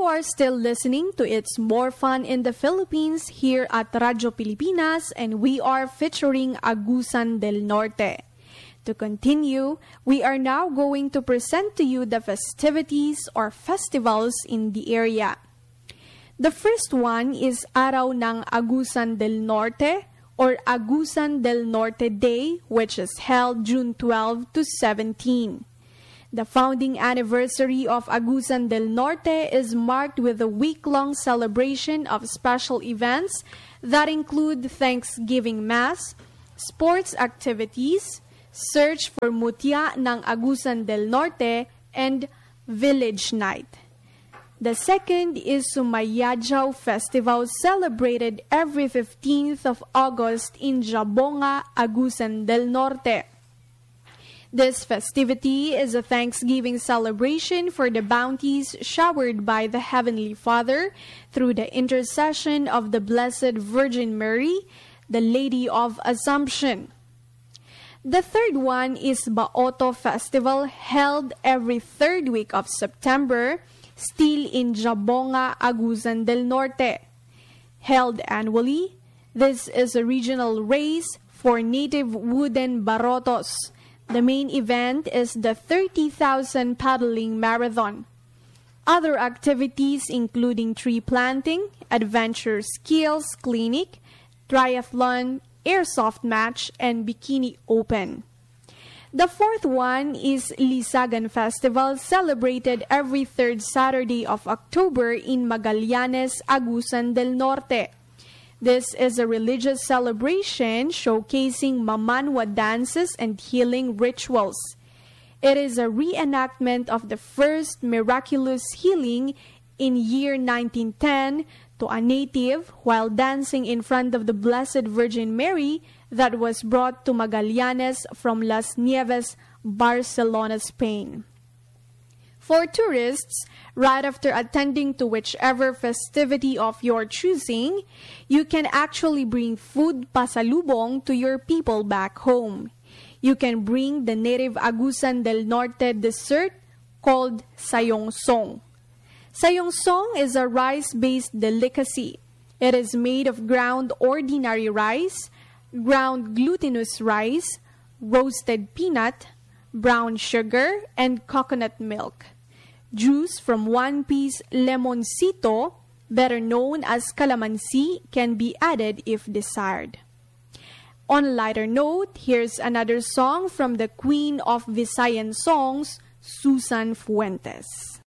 You are still listening to It's More Fun in the Philippines here at Radyo Pilipinas, and we are featuring Agusan del Norte. To continue, we are now going to present to you the festivities or festivals in the area. The first one is Araw ng Agusan del Norte or Agusan del Norte Day, which is held June 12 to 17. The founding anniversary of Agusan del Norte is marked with a week-long celebration of special events that include Thanksgiving Mass, sports activities, search for mutya ng Agusan del Norte, and Village Night. The second is Sumayadjaw Festival, celebrated every 15th of August in Jabonga, Agusan del Norte. This festivity is a Thanksgiving celebration for the bounties showered by the Heavenly Father through the intercession of the Blessed Virgin Mary, the Lady of Assumption. The third one is Baoto Festival, held every third week of September, still in Jabonga, Agusan del Norte. Held annually, this is a regional race for native wooden barotos. The main event is the 30,000 paddling marathon. Other activities including tree planting, adventure skills clinic, triathlon, airsoft match, and bikini open. The fourth one is Lisagan Festival, celebrated every third Saturday of October in Magallanes, Agusan del Norte. This is a religious celebration showcasing Mamanwa dances and healing rituals. It is a reenactment of the first miraculous healing in year 1910 to a native while dancing in front of the Blessed Virgin Mary that was brought to Magallanes from Las Nieves, Barcelona, Spain. For tourists, right after attending to whichever festivity of your choosing, you can actually bring food pasalubong to your people back home. You can bring the native Agusan del Norte dessert called Sayongsong. Sayongsong is a rice-based delicacy. It is made of ground ordinary rice, ground glutinous rice, roasted peanut, brown sugar, and coconut milk. Juice from one-piece lemoncito, better known as calamansi, can be added if desired. On a lighter note, here's another song from the Queen of Visayan songs, Susan Fuentes.